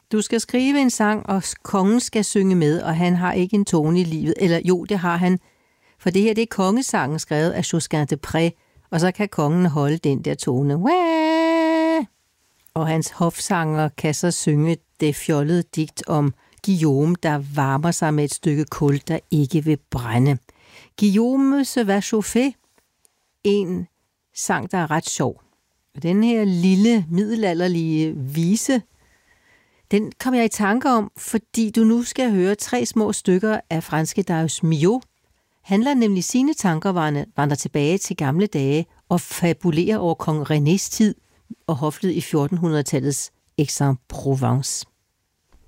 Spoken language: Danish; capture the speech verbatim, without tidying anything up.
Du skal skrive en sang, og kongen skal synge med, og han har ikke en tone i livet. Eller jo, det har han. For det her, det er kongesangen skrevet af Josquin de Pré, og så kan kongen holde den der tone. Wah! Og hans hofsanger kan så synge det fjollede digt om Guillaume, der varmer sig med et stykke kul, der ikke vil brænde. Guillaume se va chauffer. En sang, der er ret sjov. Og den her lille, middelalderlige vise, den kom jeg i tanke om, fordi du nu skal høre tre små stykker af franske Darius Milhaud. Han lader nemlig sine tanker vandre tilbage til gamle dage og fabulerer over kong Renés tid og hoflet i fjortenhundredetallets Aix-en-Provence.